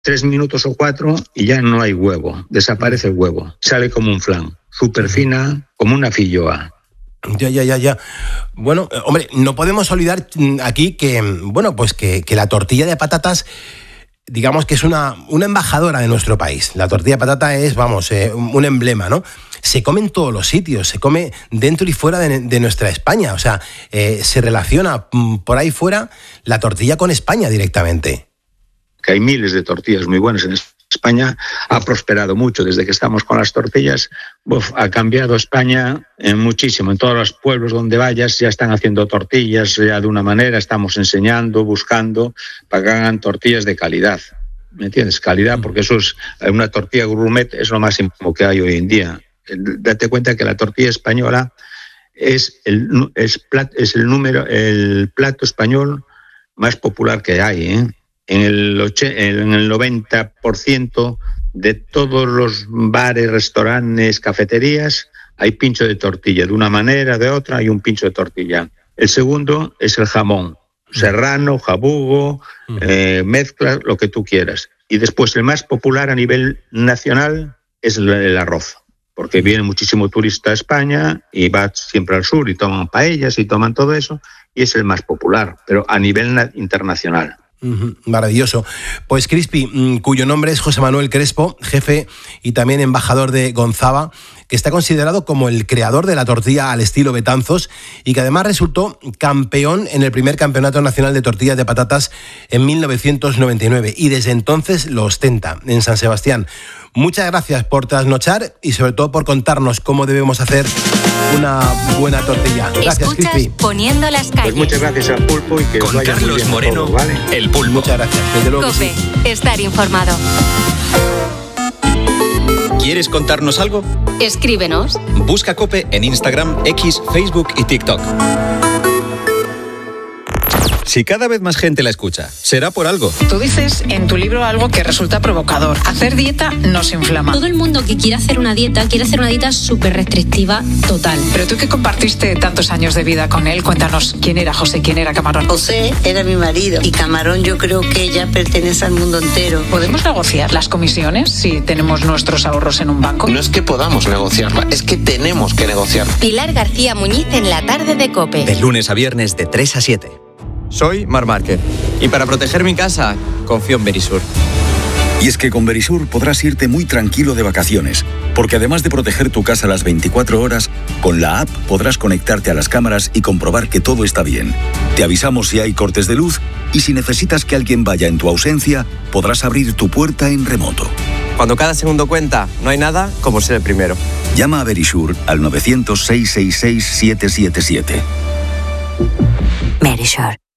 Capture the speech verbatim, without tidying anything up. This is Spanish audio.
tres minutos o cuatro y ya no hay huevo, desaparece el huevo, sale como un flan, súper fina, como una filloa. Ya, ya, ya, ya. Bueno, hombre, no podemos olvidar aquí que, bueno, pues que, que la tortilla de patatas, digamos que es una, una embajadora de nuestro país. La tortilla de patata es, vamos, eh, un emblema, ¿no? Se come en todos los sitios, se come dentro y fuera de, de nuestra España. O sea, eh, se relaciona por ahí fuera la tortilla con España directamente. Que hay miles de tortillas muy buenas en España, ha prosperado mucho desde que estamos con las tortillas. Uf, ha cambiado España en muchísimo. En todos los pueblos donde vayas ya están haciendo tortillas ya de una manera, estamos enseñando, buscando para que hagan tortillas de calidad. ¿Me entiendes? Calidad, porque eso es una tortilla gourmet, es lo máximo que hay hoy en día. Date cuenta que la tortilla española es el, es plat, es el número, el plato español más popular que hay, ¿eh? En el, en el noventa por ciento de todos los bares, restaurantes, cafeterías, hay pincho de tortilla. De una manera, de otra, hay un pincho de tortilla. El segundo es el jamón. Serrano, jabugo, eh, mezcla, lo que tú quieras. Y después el más popular a nivel nacional es el, el arroz. Porque viene muchísimo turista a España y va siempre al sur y toman paellas y toman todo eso. Y es el más popular, pero a nivel na- internacional. Uh-huh, maravilloso. Pues Crispy, cuyo nombre es José Manuel Crespo, jefe y también embajador de Gonzava, que está considerado como el creador de la tortilla al estilo Betanzos y que además resultó campeón en el primer Campeonato Nacional de Tortillas de Patatas en mil novecientos noventa y nueve y desde entonces lo ostenta en San Sebastián. Muchas gracias por trasnochar y sobre todo por contarnos cómo debemos hacer una buena tortilla. Gracias, Escuchas Crispy. Poniendo las calles. Pues muchas gracias al Pulpo y que Con os vaya muy Carlos bien Moreno, todo, ¿vale? el Pulpo. Muchas gracias. Desde luego que COPE, sí. estar informado. ¿Quieres contarnos algo? Escríbenos. Busca COPE en Instagram, X, Facebook y TikTok. Si cada vez más gente la escucha, será por algo. Tú dices en tu libro algo que resulta provocador. Hacer dieta nos inflama. Todo el mundo que quiere hacer una dieta, quiere hacer una dieta súper restrictiva, total. Pero tú que compartiste tantos años de vida con él, cuéntanos quién era José, quién era Camarón. José era mi marido y Camarón yo creo que ya pertenece al mundo entero. ¿Podemos negociar las comisiones si tenemos nuestros ahorros en un banco? No es que podamos negociarla, es que tenemos que negociar. Pilar García Muñiz en la tarde de COPE. De lunes a viernes de tres a siete. Soy Marc Márquez y para proteger mi casa confío en Verisur. Y es que con Verisur podrás irte muy tranquilo de vacaciones, porque además de proteger tu casa las veinticuatro horas, con la app podrás conectarte a las cámaras y comprobar que todo está bien. Te avisamos si hay cortes de luz y si necesitas que alguien vaya en tu ausencia, podrás abrir tu puerta en remoto. Cuando cada segundo cuenta, no hay nada como ser el primero. Llama a Verisur al novecientos, seiscientos sesenta y seis, siete siete siete. Verisur.